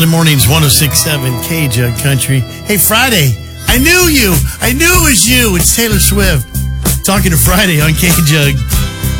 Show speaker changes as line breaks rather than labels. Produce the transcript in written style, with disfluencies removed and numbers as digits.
Early mornings, 106.7 K-Jug Country. Hey, Friday. I knew you. I knew it was you. It's Taylor Swift. Talking to Friday on K-Jug.